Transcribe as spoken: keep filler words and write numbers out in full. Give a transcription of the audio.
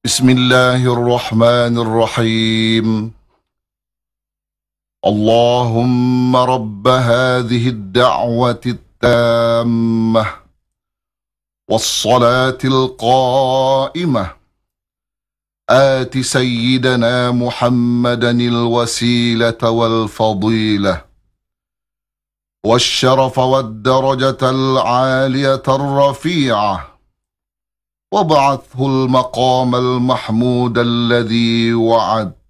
بسم الله الرحمن الرحيم. اللهم رب هذه الدعوة التامة والصلاة القائمة آت سيدنا محمدا الوسيلة والفضيلة والشرف والدرجة العالية الرفيعة، وابعثه المقام المحمود الذي وعد.